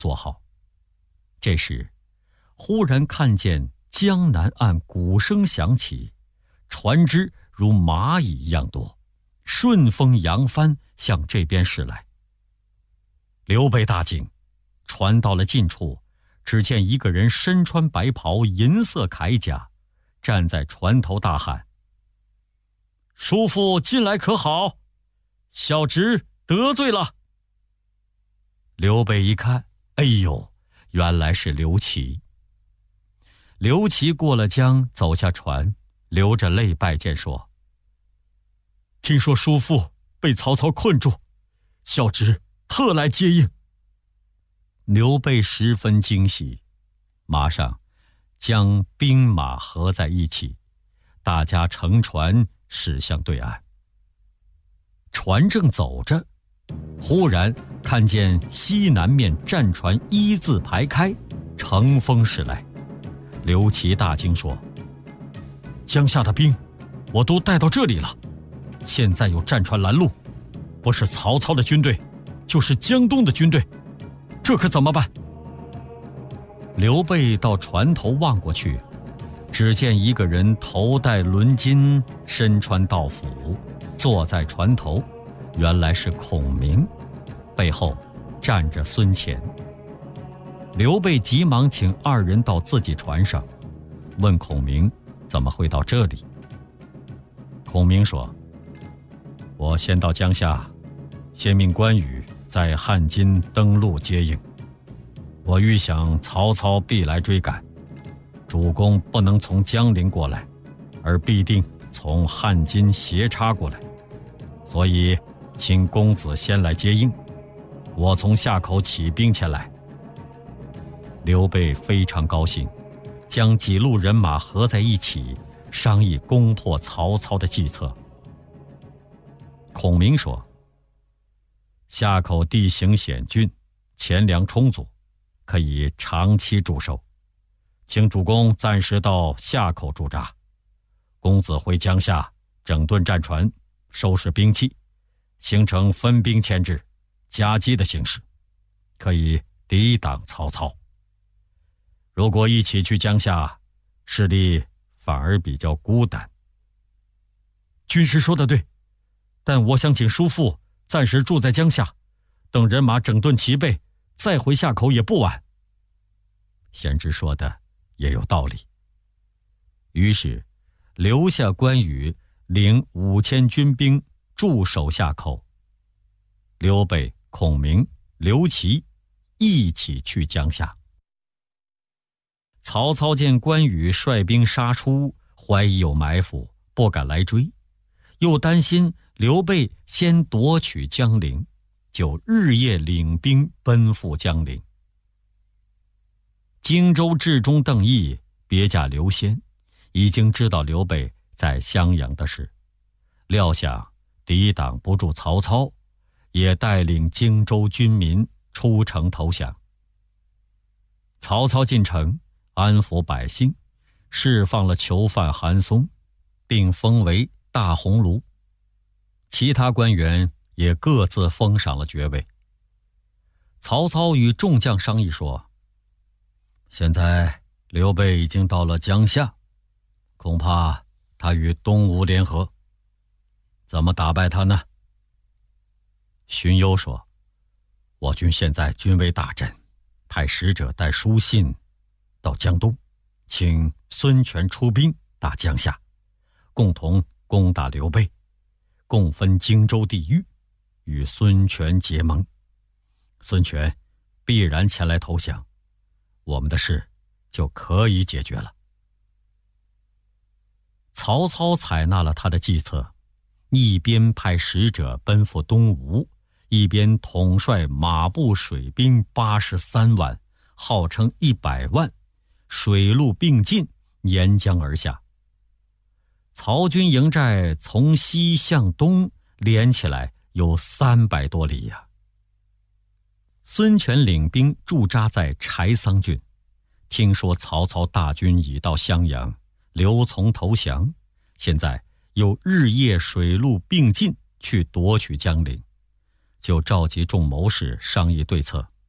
坐好。这时，忽然看见江南岸鼓声响起，船只如蚂蚁一样多，顺风扬帆向这边驶来。刘备大惊，船到了近处，只见一个人身穿白袍，银色铠甲，站在船头大喊：“叔父近来可好？小侄得罪了。”刘备一看，哎呦，原来是刘琦。刘琦过了江，走下船，流着泪拜见说：“听说叔父被曹操困住，小侄特来接应。”刘备十分惊喜，马上将兵马合在一起，大家乘船驶向对岸。船正走着，忽然看见西南面战船一字排开，乘风驶来。刘琦大惊说：“江夏的兵我都带到这里了，现在有战船拦路，不是曹操的军队，就是江东的军队，这可怎么办？”刘备到船头望过去，只见一个人头戴纶巾，身穿道服，坐在船头，原来是孔明，背后站着孙乾。刘备急忙请二人到自己船上，问孔明怎么会到这里。孔明说：“我先到江夏，先命关羽在汉津登陆接应。我预想曹操必来追赶，主公不能从江陵过来，而必定从汉津斜插过来，所以请公子先来接应，我从夏口起兵前来。”刘备非常高兴，将几路人马合在一起，商议攻破曹操的计策。孔明说：“夏口地形险峻，钱粮充足，可以长期驻守，请主公暂时到夏口驻扎，公子回江夏整顿战船，收拾兵器，形成分兵牵制、夹击的形势，可以抵挡曹操。如果一起去江夏，势力反而比较孤单。”军师说得对，但我想请叔父暂时住在江夏，等人马整顿齐备，再回夏口也不晚。贤侄说的也有道理。于是留下关羽领5000军兵驻守夏口，刘备、孔明、刘琦一起去江夏。曹操见关羽率兵杀出，怀疑有埋伏，不敢来追，又担心刘备先夺取江陵，就日夜领兵奔赴江陵。荆州治中邓毅、别驾刘仙已经知道刘备在襄阳的事，料想抵挡不住曹操，也带领荆州军民出城投降。曹操进城安抚百姓，释放了囚犯韩松，并封为大鸿胪。其他官员也各自封赏了爵位。曹操与众将商议说：“现在刘备已经到了江夏，恐怕他与东吴联合，怎么打败他呢？”荀攸说：“我军现在军威大振，派使者带书信到江东，请孙权出兵打江夏，共同攻打刘备，共分荆州地域，与孙权结盟。孙权必然前来投降，我们的事就可以解决了。”曹操采纳了他的计策，一边派使者奔赴东吴，一边统帅马步水兵83万，号称100万，水陆并进，沿江而下。曹军营寨从西向东连起来有300多里呀。孙权领兵驻扎在柴桑郡，听说曹操大军已到襄阳，刘琮投降，现在又日夜水陆并进去夺取江陵，就召集众谋士商议对策。